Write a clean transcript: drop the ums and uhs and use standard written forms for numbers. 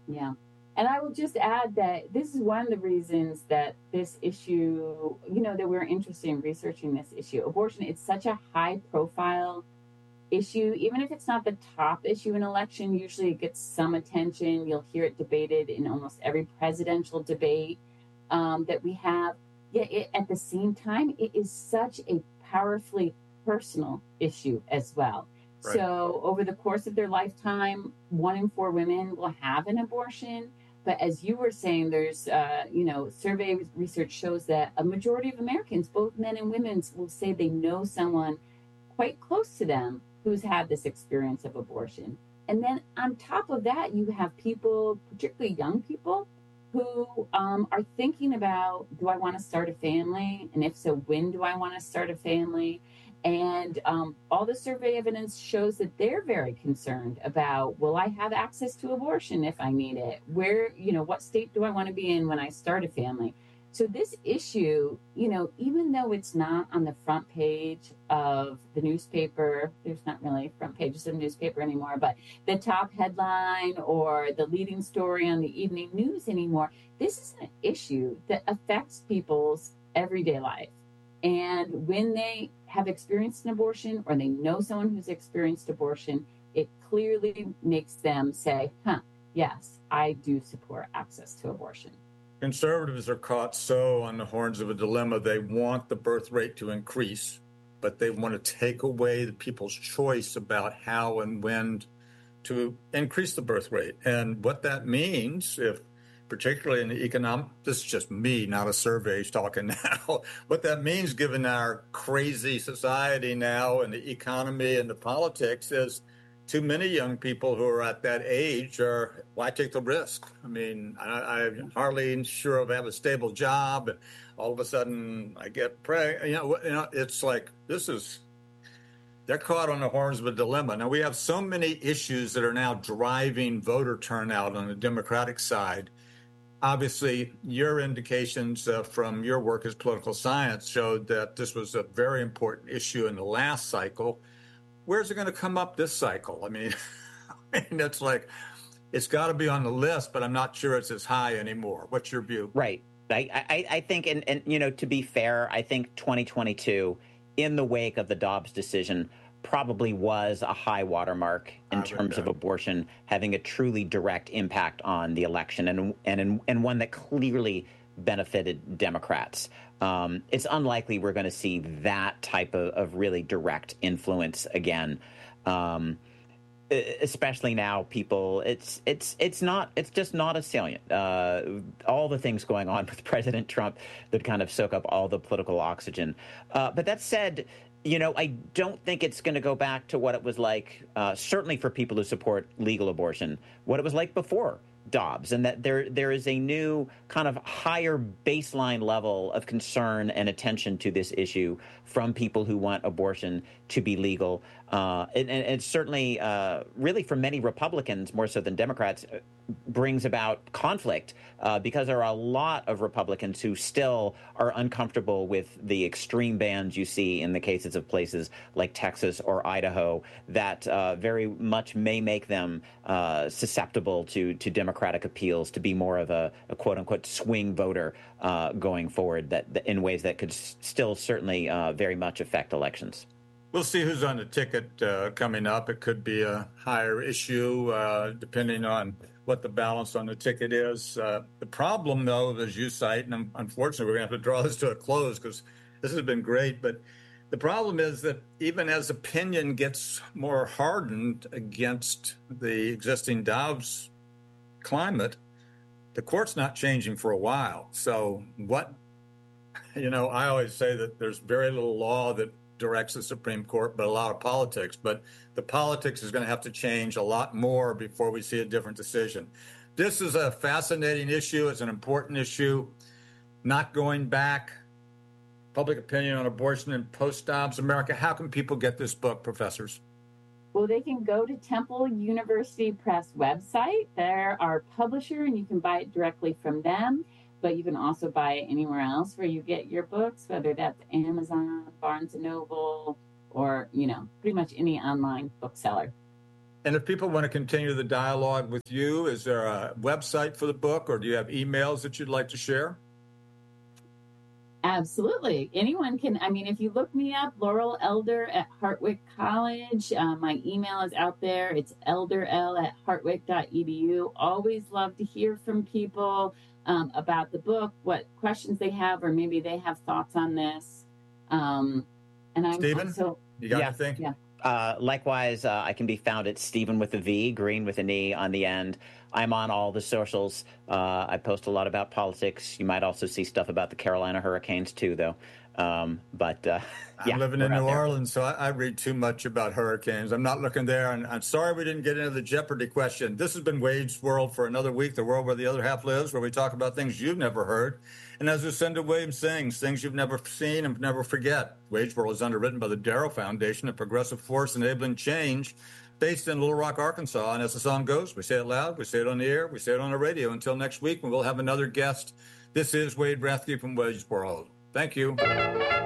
Yeah. And I will just add that this is one of the reasons that this issue, that we're interested in researching this issue. Abortion, it's such a high profile issue. Even if it's not the top issue in election, usually it gets some attention. You'll hear it debated in almost every presidential debate that we have. Yet at the same time, it is such a powerfully personal issue as well. Right. So over the course of their lifetime, 1 in 4 women will have an abortion. But as you were saying, there's, survey research shows that a majority of Americans, both men and women, will say they know someone quite close to them who's had this experience of abortion. And then on top of that, you have people, particularly young people, who are thinking about, do I want to start a family? And if so, when do I want to start a family? And all the survey evidence shows that they're very concerned about, will I have access to abortion if I need it? Where, what state do I want to be in when I start a family? So this issue, even though it's not on the front page of the newspaper, there's not really front pages of the newspaper anymore, but the top headline or the leading story on the evening news anymore, this is an issue that affects people's everyday life. And when they have experienced an abortion or they know someone who's experienced abortion, it clearly makes them say, yes, I do support access to abortion. Conservatives are caught so on the horns of a dilemma. They want the birth rate to increase, but they want to take away the people's choice about how and when to increase the birth rate. And what that means, if particularly in the economic, this is just me, not a survey talking now, what that means given our crazy society now and the economy and the politics is too many young people who are at that age are, why take the risk? I mean, I'm hardly sure if I have a stable job, and all of a sudden I get pregnant. It's like, they're caught on the horns of a dilemma. Now, we have so many issues that are now driving voter turnout on the Democratic side. Obviously, your indications from your work as political science showed that this was a very important issue in the last cycle. Where's it going to come up this cycle? I mean, it's like, it's got to be on the list, but I'm not sure it's as high anymore. What's your view? Right. I think, and to be fair, I think 2022, in the wake of the Dobbs decision, probably was a high watermark in terms of abortion having a truly direct impact on the election, and one that clearly benefited Democrats. It's unlikely we're going to see that type of really direct influence again. Especially now, people, it's just not as salient. All the things going on with President Trump that kind of soak up all the political oxygen. But that said, I don't think it's going to go back to what it was like, certainly for people who support legal abortion, what it was like before Dobbs, and that there is a new kind of higher baseline level of concern and attention to this issue from people who want abortion to be legal. And it's certainly, really for many Republicans, more so than Democrats, brings about conflict because there are a lot of Republicans who still are uncomfortable with the extreme bans you see in the cases of places like Texas or Idaho that very much may make them susceptible to Democratic appeals, to be more of a quote-unquote swing voter going forward, that in ways that could still certainly very much affect elections. We'll see who's on the ticket coming up. It could be a higher issue depending on what the balance on the ticket is. The problem, though, as you cite, and unfortunately we're going to have to draw this to a close because this has been great, but the problem is that even as opinion gets more hardened against the existing Dobbs climate, the court's not changing for a while. So I always say that there's very little law that directs the Supreme Court, but a lot of politics. But the politics is going to have to change a lot more before we see a different decision. This is a fascinating issue. It's an important issue. Not going back. Public opinion on abortion in post-Dobbs America. How can people get this book, professors? Well, they can go to Temple University Press website. They're our publisher, and you can buy it directly from them. But you can also buy it anywhere else where you get your books, whether that's Amazon, Barnes & Noble, or, pretty much any online bookseller. And if people want to continue the dialogue with you, is there a website for the book, or do you have emails that you'd like to share? Absolutely. Anyone can. I mean, if you look me up, Laurel Elder at Hartwick College. My email is out there. It's elderl@hartwick.edu. Always love to hear from people about the book, what questions they have, or maybe they have thoughts on this. And I'm Stephen, also, you got anything? Yeah. Likewise, I can be found at Stephen with a V, Green with an E on the end. I'm on all the socials. I post a lot about politics. You might also see stuff about the Carolina Hurricanes too, though. I'm living in New Orleans, so I read too much about hurricanes. I'm not looking there, and I'm sorry we didn't get into the Jeopardy question. This has been Wade's World for another week, the world where the other half lives, where we talk about things you've never heard. And as Lucinda Williams sings, things you've never seen and never forget. Wade's World is underwritten by the Darrow Foundation, a progressive force enabling change, based in Little Rock, Arkansas. And as the song goes, we say it loud, we say it on the air, we say it on the radio. Until next week, when we'll have another guest. This is Wade Rathke from Wade's World. Thank you.